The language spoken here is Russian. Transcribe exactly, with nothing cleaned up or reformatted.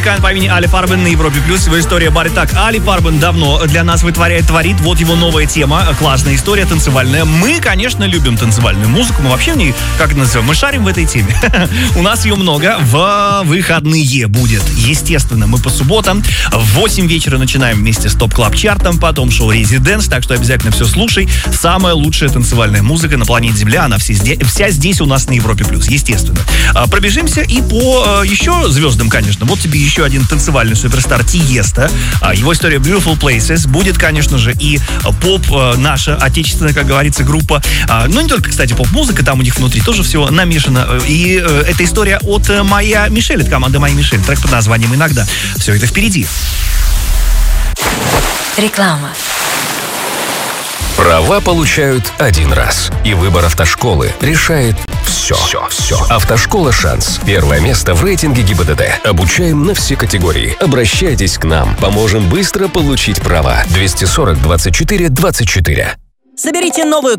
музыкант по имени Али Фарбен на Европе Плюс. Его история барит так. Али Фарбен давно для нас вытворяет, творит. Вот его новая тема. Классная история, танцевальная. Мы, конечно, любим танцевальную музыку. Мы вообще в ней, как это называем, мы шарим в этой теме. У нас ее много. В выходные будет. Естественно, мы по субботам в восемь вечера начинаем вместе с Топ Клаб Чартом, потом шоу Резиденс. Так что обязательно все слушай. Самая лучшая танцевальная музыка на планете Земля. Она все, вся здесь у нас на Европе Плюс. Естественно. Пробежимся и по еще звездам, конечно. Вот тебе еще один танцевальный суперстар Тиеста. Его история Beautiful Places. Будет, конечно же, и поп, наша отечественная, как говорится, группа. Ну, не только, кстати, поп-музыка, там у них внутри тоже все намешано. И эта история от Майя Мишель, от команды Майя Мишель. Трек под названием «Иногда». Все это впереди. Реклама. Права получают один раз. И выбор автошколы решает все. Все, все. Автошкола «Шанс». Первое место в рейтинге ГИБДД. Обучаем на все категории. Обращайтесь к нам. Поможем быстро получить права. двести сорок двадцать четыре двадцать четыре. Соберите новую